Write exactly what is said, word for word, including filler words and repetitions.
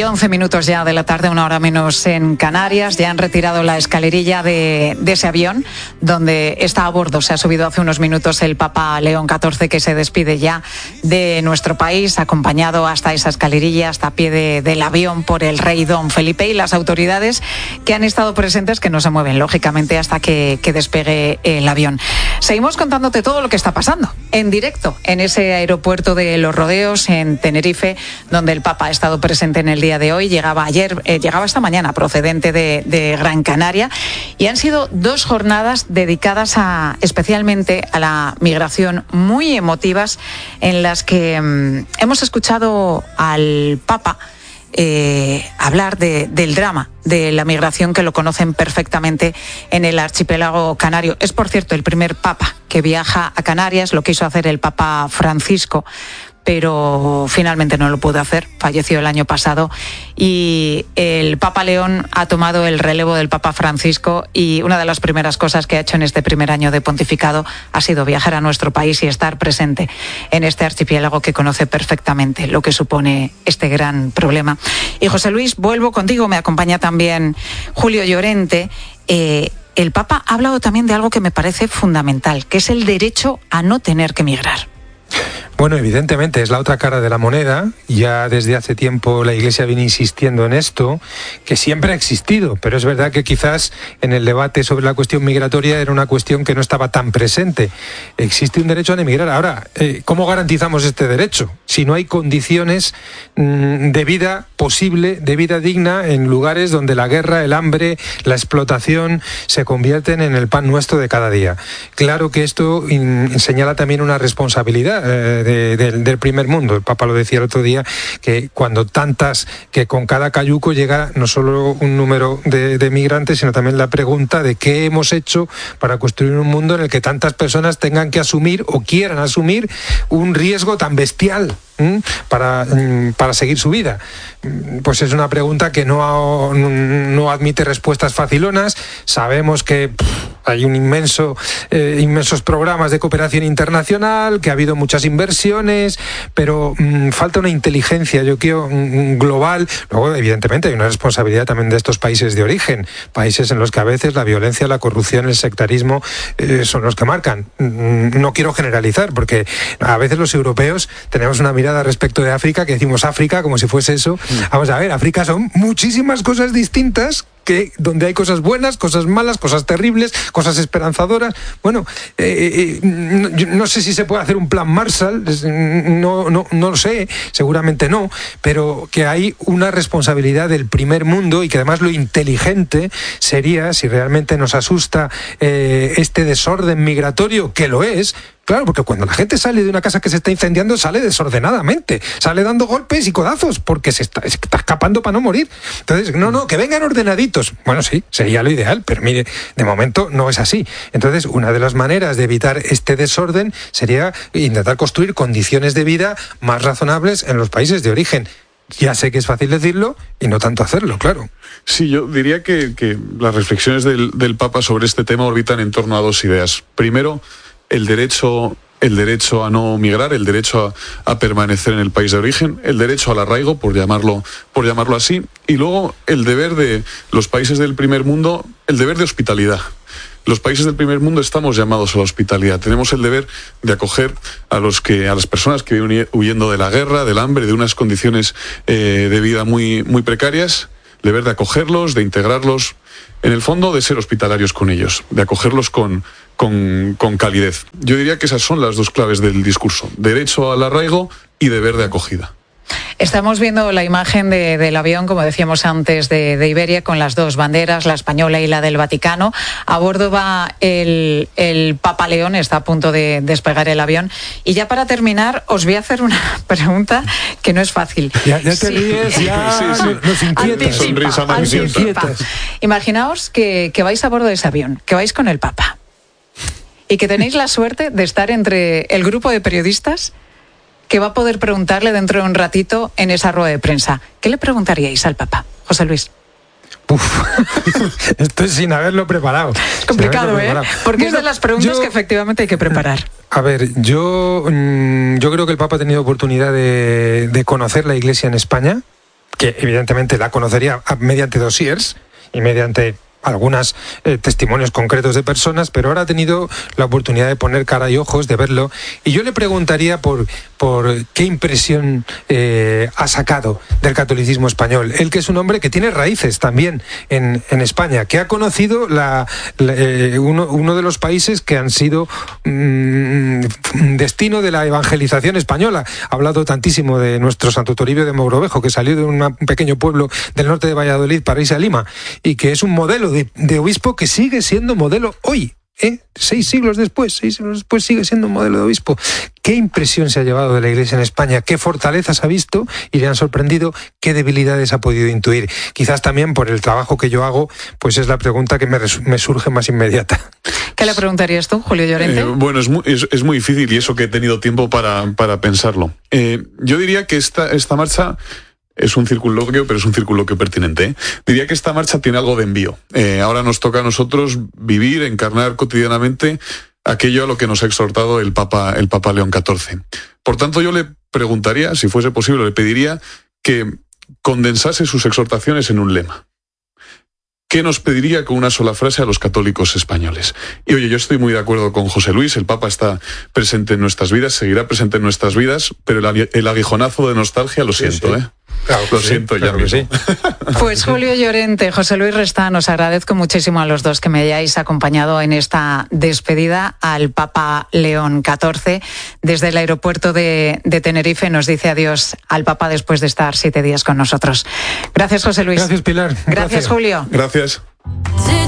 Y once minutos ya de la tarde, una hora menos en Canarias. Ya han retirado la escalerilla de, de ese avión donde está a bordo. Se ha subido hace unos minutos el Papa León catorce, que se despide ya de nuestro país, acompañado hasta esa escalerilla, hasta pie de, del avión por el rey Don Felipe y las autoridades que han estado presentes, que no se mueven, lógicamente, hasta que, que despegue el avión. Seguimos contándote todo lo que está pasando en directo en ese aeropuerto de Los Rodeos, en Tenerife, donde el Papa ha estado presente en el día de hoy. Llegaba ayer, eh, llegaba esta mañana procedente de, de Gran Canaria, y han sido dos jornadas dedicadas a, especialmente a la migración, muy emotivas, en las que mmm, hemos escuchado al Papa Eh, hablar de, del drama de la migración, que lo conocen perfectamente en el archipiélago canario. Es, por cierto, el primer papa que viaja a Canarias. Lo quiso hacer el Papa Francisco, pero finalmente no lo pudo hacer, falleció el año pasado, y el Papa León ha tomado el relevo del Papa Francisco, y una de las primeras cosas que ha hecho en este primer año de pontificado ha sido viajar a nuestro país y estar presente en este archipiélago que conoce perfectamente lo que supone este gran problema. Y José Luis, vuelvo contigo, me acompaña también Julio Llorente. Eh, el Papa ha hablado también de algo que me parece fundamental, que es el derecho a no tener que migrar. Bueno, evidentemente es la otra cara de la moneda. Ya desde hace tiempo la Iglesia viene insistiendo en esto, que siempre ha existido, pero es verdad que quizás en el debate sobre la cuestión migratoria era una cuestión que no estaba tan presente. Existe un derecho a emigrar. Ahora, eh, ¿cómo garantizamos este derecho? Si no hay condiciones mmm, de vida posible, de vida digna, en lugares donde la guerra, el hambre, la explotación se convierten en el pan nuestro de cada día. Claro que esto in, señala también una responsabilidad eh, De, de, del primer mundo. El Papa lo decía el otro día, que cuando tantas, que con cada cayuco llega no solo un número de, de migrantes, sino también la pregunta de qué hemos hecho para construir un mundo en el que tantas personas tengan que asumir o quieran asumir un riesgo tan bestial para, para seguir su vida. Pues es una pregunta que no, no admite respuestas facilonas. Sabemos que pff, hay un inmenso eh, inmensos programas de cooperación internacional, que ha habido muchas inversiones, pero mmm, falta una inteligencia, yo creo, mmm, global. Luego, evidentemente, hay una responsabilidad también de estos países de origen, países en los que a veces la violencia, la corrupción, el sectarismo eh, son los que marcan. No quiero generalizar, porque a veces los europeos tenemos una mirada respecto de África, que decimos África como si fuese eso. Vamos a ver, África son muchísimas cosas distintas, que donde hay cosas buenas, cosas malas, cosas terribles, cosas esperanzadoras. Bueno, eh, eh, no, no sé si se puede hacer un plan Marshall, no, no, no lo sé, seguramente no, pero que hay una responsabilidad del primer mundo, y que además lo inteligente sería, si realmente nos asusta eh, este desorden migratorio, que lo es. Claro, porque cuando la gente sale de una casa que se está incendiando, sale desordenadamente, sale dando golpes y codazos, porque se está, se está escapando para no morir. Entonces, no, no, que vengan ordenaditos. Bueno, sí, sería lo ideal, pero mire, de momento no es así. Entonces, una de las maneras de evitar este desorden sería intentar construir condiciones de vida más razonables en los países de origen. Ya sé que es fácil decirlo y no tanto hacerlo, claro. Sí, yo diría que, que las reflexiones del, del Papa sobre este tema orbitan en torno a dos ideas. Primero, el derecho, el derecho a no migrar, el derecho a, a permanecer en el país de origen, el derecho al arraigo, por llamarlo, por llamarlo así, y luego el deber de los países del primer mundo, el deber de hospitalidad. Los países del primer mundo estamos llamados a la hospitalidad. Tenemos el deber de acoger a los que, a las personas que viven huyendo de la guerra, del hambre, de unas condiciones eh, de vida muy, muy precarias. El deber de acogerlos, de integrarlos, en el fondo de ser hospitalarios con ellos, de acogerlos con, con, con calidez. Yo diría que esas son las dos claves del discurso: derecho al arraigo y deber de acogida. Estamos viendo la imagen de, del avión, como decíamos antes, de, de Iberia, con las dos banderas, la española y la del Vaticano. A bordo va el, el Papa León, está a punto de despegar el avión. Y ya para terminar, os voy a hacer una pregunta que no es fácil. Ya, ya te ríes, ya sí, sí. Nos inquietas. Sonrisa maliciosa. Imaginaos que, que vais a bordo de ese avión, que vais con el Papa, y que tenéis la suerte de estar entre el grupo de periodistas que va a poder preguntarle dentro de un ratito en esa rueda de prensa. ¿Qué le preguntaríais al Papa, José Luis? Uf, esto es sin haberlo preparado. Es complicado, ¿eh? Preparado. Porque bueno, es de las preguntas yo, que efectivamente hay que preparar. A ver, yo, yo creo que el Papa ha tenido oportunidad de, de conocer la Iglesia en España. que evidentemente la conocería mediante dossiers y mediante algunos eh, testimonios concretos de personas, pero ahora ha tenido la oportunidad de poner cara y ojos, de verlo, y yo le preguntaría por, por qué impresión eh, ha sacado del catolicismo español. Él, que es un hombre que tiene raíces también en, en España, que ha conocido la, la, eh, uno, uno de los países que han sido mmm, destino de la evangelización española. Ha hablado tantísimo de nuestro Santo Toribio de Mogrovejo, que salió de un pequeño pueblo del norte de Valladolid para irse a Lima, y que es un modelo De, de obispo que sigue siendo modelo hoy, ¿eh? Seis siglos después, seis siglos después sigue siendo un modelo de obispo. ¿Qué impresión se ha llevado de la Iglesia en España? ¿Qué fortalezas ha visto y le han sorprendido? ¿Qué debilidades ha podido intuir? Quizás también por el trabajo que yo hago, pues es la pregunta que me, me surge más inmediata. ¿Qué le preguntarías tú, Julio Llorente? Eh, bueno, es muy, es, es muy difícil, y eso que he tenido tiempo para, para pensarlo. Eh, yo diría que esta, esta marcha es un circunloquio, pero es un circunloquio pertinente, ¿eh? Diría que esta marcha tiene algo de envío. Eh, ahora nos toca a nosotros vivir, encarnar cotidianamente aquello a lo que nos ha exhortado el Papa, el Papa León catorce. Por tanto, yo le preguntaría, si fuese posible, le pediría que condensase sus exhortaciones en un lema. ¿Qué nos pediría con una sola frase a los católicos españoles? Y oye, yo estoy muy de acuerdo con José Luis, el Papa está presente en nuestras vidas, seguirá presente en nuestras vidas, pero el, el aguijonazo de nostalgia lo siento, sí, sí. ¿eh? Claro Lo sí, siento claro ya mismo. Sí. Pues Julio Llorente, José Luis Restán, os agradezco muchísimo a los dos que me hayáis acompañado en esta despedida al Papa León catorce. Desde el aeropuerto de, de Tenerife nos dice adiós al Papa después de estar siete días con nosotros. Gracias, José Luis. Gracias, Pilar. Gracias, Julio. Gracias.